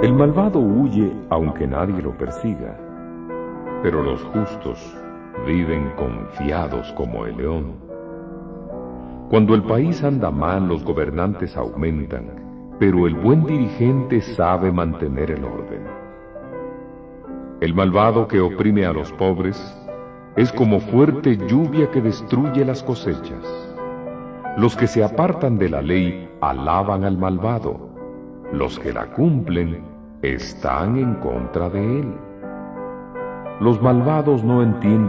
El malvado huye aunque nadie lo persiga, pero los justos viven confiados como el león. Cuando el país anda mal, los gobernantes aumentan, pero el buen dirigente sabe mantener el orden. El malvado que oprime a los pobres es como fuerte lluvia que destruye las cosechas. Los que se apartan de la ley alaban al malvado. Los que la cumplen están en contra de él. Los malvados no entienden